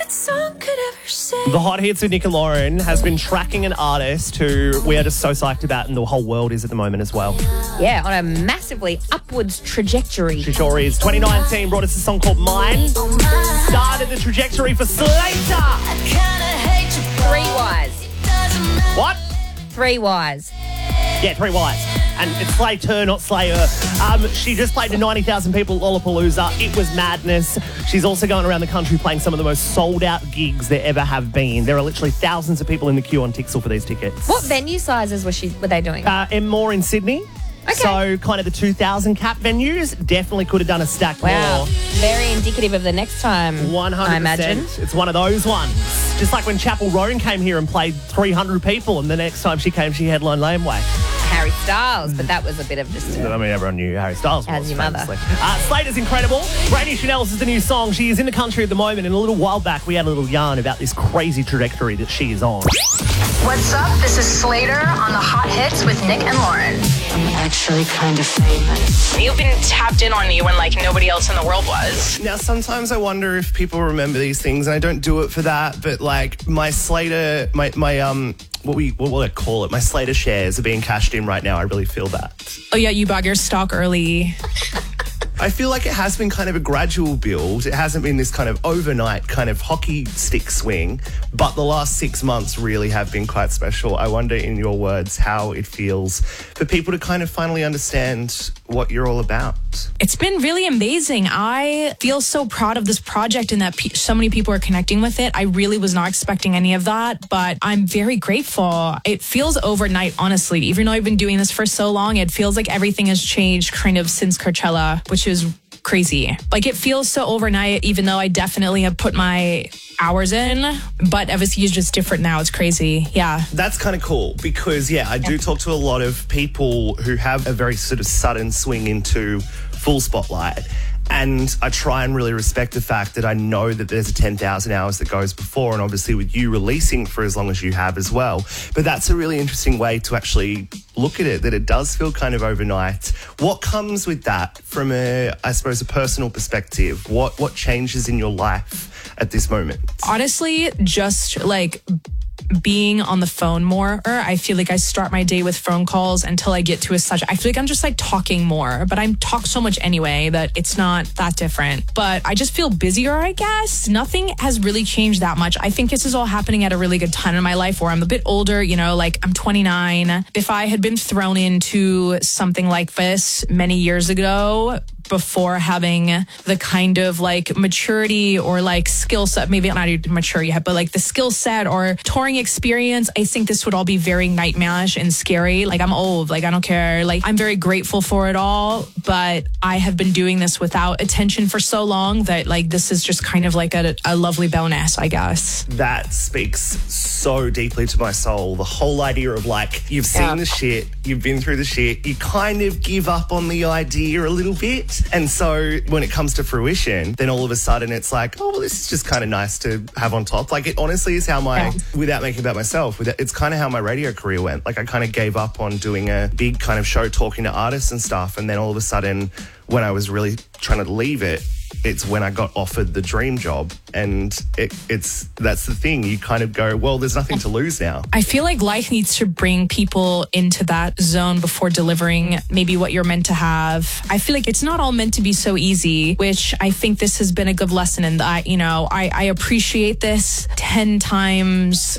song could ever say. The Hot Hits with Nick and Lauren has been tracking an artist who we are just so psyched about, and the whole world is at the moment as well. Yeah, on a massively upwards trajectory. She sure is. 2019 brought us a song called Mine. Started the trajectory for Slater. 3 Wise. What? 3 Wise. Yeah, 3 Wise. And it's Slater, not Slayer. She just played to 90,000 people at Lollapalooza. It was madness. She's also going around the country playing some of the most sold-out gigs there ever have been. There are literally thousands of people in the queue on Tixel for these tickets. What venue sizes were they doing? More in Sydney. Okay. So kind of the 2,000 cap venues definitely could have done a stack Wow. more. Very indicative of the next time, 100%. I imagine. It's one of those ones. Just like when Chapel Roan came here and played 300 people, and the next time she came, she headlined Laneway. Harry Styles, but that was a bit of just I mean, everyone knew Harry Styles was. As your mother. famously. Slater's incredible. Brandy Chanel's is the new song. She is in the country at the moment, and a little while back we had a little yarn about this crazy trajectory that she is on. What's up? This is Slater on the Hot Hits with Nick and Lauren. I'm actually kind of famous. You've been tapped in on you when like nobody else in the world was. Now, sometimes I wonder if people remember these things, and I don't do it for that, but like my Slater, what will I call it? My Slater shares are being cashed in right now. I really feel that. Oh yeah, you bought your stock early. I feel like it has been kind of a gradual build. It hasn't been this kind of overnight kind of hockey stick swing, but the last 6 months really have been quite special. I wonder, in your words, how it feels for people to kind of finally understand what you're all about. It's been really amazing. I feel so proud of this project and that so many people are connecting with it. I really was not expecting any of that, but I'm very grateful. It feels overnight, honestly. Even though I've been doing this for so long, it feels like everything has changed kind of since Coachella, which is crazy. Like, it feels so overnight, even though I definitely have put my hours in, but obviously it's just different now. It's crazy. Yeah. That's kind of cool because, I do talk to a lot of people who have a very sort of sudden swing into full spotlight. And I try and really respect the fact that I know that there's a 10,000 hours that goes before, and obviously with you releasing for as long as you have as well. But that's a really interesting way to actually look at it, that it does feel kind of overnight. What comes with that from a personal perspective? What changes in your life at this moment? Honestly, just like being on the phone more. I feel like I start my day with phone calls until I get to a such. I feel like I'm just like talking more, but I'm talk so much anyway that it's not that different. But I just feel busier, I guess. Nothing has really changed that much. I think this is all happening at a really good time in my life where I'm a bit older, like I'm 29. If I had been thrown into something like this many years ago, before having the kind of like maturity or like skill set, maybe not even mature yet, but like the skill set or touring experience, I think this would all be very nightmarish and scary. Like, I'm old, like I don't care. Like, I'm very grateful for it all, but I have been doing this without attention for so long that like this is just kind of like a lovely bonus, I guess. That speaks so deeply to my soul. The whole idea of like, you've seen the shit, you've been through the shit, you kind of give up on the idea a little bit. And so when it comes to fruition, then all of a sudden it's like, oh, well, this is just kind of nice to have on top. Like, it honestly is how without making it about myself, it's kind of how my radio career went. Like, I kind of gave up on doing a big kind of show talking to artists and stuff. And then all of a sudden, when I was really trying to leave it, it's when I got offered the dream job. And that's the thing. You kind of go, well, there's nothing to lose now. I feel like life needs to bring people into that zone before delivering maybe what you're meant to have. I feel like it's not all meant to be so easy, which I think this has been a good lesson in that, I appreciate this 10 times